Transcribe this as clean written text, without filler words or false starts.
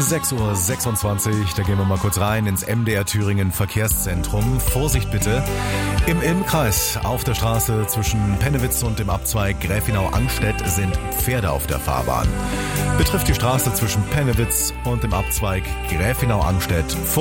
6:26 Uhr, da gehen wir mal kurz rein ins MDR Thüringen Verkehrszentrum. Vorsicht bitte, im Ilm-Kreis auf der Straße zwischen Pennewitz und dem Abzweig Gräfenau-Angstedt sind Pferde auf der Fahrbahn. Betrifft die Straße zwischen Pennewitz und dem Abzweig Gräfenau-Angstedt.